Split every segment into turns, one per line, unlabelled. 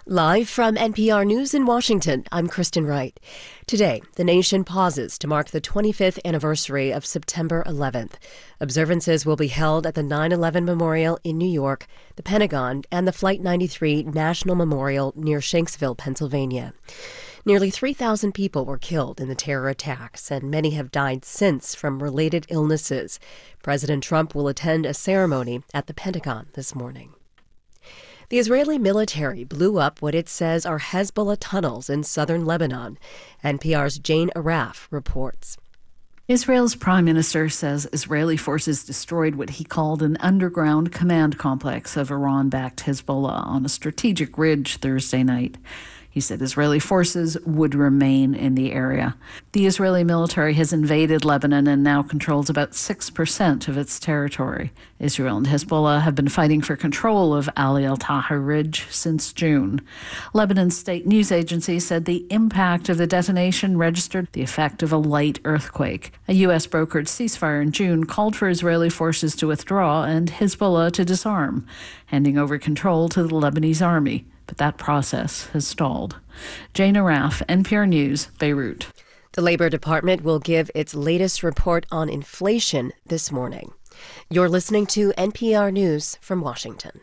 Live from NPR News in Washington, I'm Kristen Wright. Today, the nation pauses to mark the 25th anniversary of September 11th. Observances will be held at the 9/11 Memorial in New York, the Pentagon, and the Flight 93 National Memorial near Shanksville, Pennsylvania. Nearly 3,000 people were killed in the terror attacks, and many have died since from related illnesses. President Trump will attend a ceremony at the Pentagon this morning. The Israeli military blew up what it says are Hezbollah tunnels in southern Lebanon. NPR's Jane Arraf reports.
Israel's prime minister says Israeli forces destroyed what he called an underground command complex of Iran-backed Hezbollah on a strategic ridge Thursday night. He said Israeli forces would remain in the area. The Israeli military has invaded Lebanon and now controls about 6% of its territory. Israel and Hezbollah have been fighting for control of Ali al-Tahrir Ridge since June. Lebanon's state news agency said the impact of the detonation registered the effect of a light earthquake. A U.S. brokered ceasefire in June called for Israeli forces to withdraw and Hezbollah to disarm, handing over control to the Lebanese army. But that process has stalled. Jane Arraf, NPR News, Beirut.
The Labor Department will give its latest report on inflation this morning. You're listening to NPR News from Washington.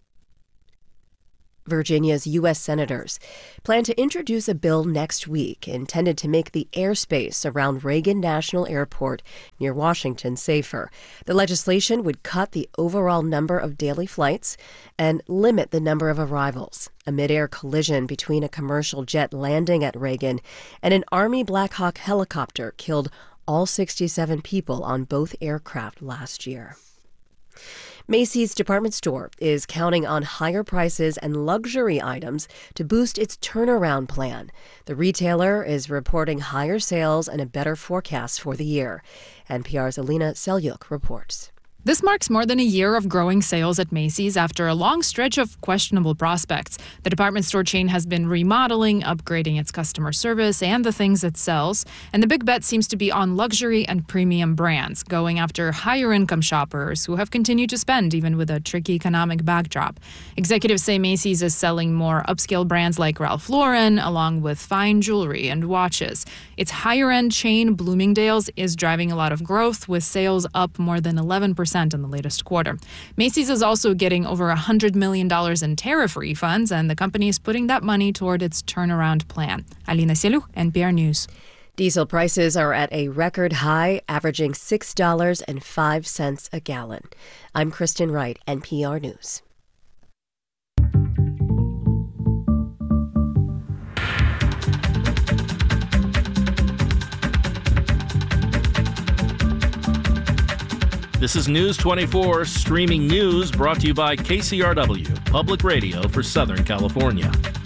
Virginia's U.S. senators plan to introduce a bill next week intended to make the airspace around Reagan National Airport near Washington safer. The legislation would cut the overall number of daily flights and limit the number of arrivals. A mid-air collision between a commercial jet landing at Reagan and an Army Black Hawk helicopter killed all 67 people on both aircraft last year. Macy's department store is counting on higher prices and luxury items to boost its turnaround plan. The retailer is reporting higher sales and a better forecast for the year. NPR's Alina Selyuk reports.
This marks more than a year of growing sales at Macy's after a long stretch of questionable prospects. The department store chain has been remodeling, upgrading its customer service and the things it sells. And the big bet seems to be on luxury and premium brands, going after higher income shoppers who have continued to spend even with a tricky economic backdrop. Executives say Macy's is selling more upscale brands like Ralph Lauren, along with fine jewelry and watches. Its higher-end chain, Bloomingdale's, is driving a lot of growth, with sales up more than 11% in the latest quarter. Macy's is also getting over $100 million in tariff refunds, and the company is putting that money toward its turnaround plan. Alina Selyuk, NPR News.
Diesel prices are at a record high, averaging $6.05 a gallon. I'm Kristen Wright, NPR News.
This is News 24, streaming news brought to you by KCRW, Public Radio for Southern California.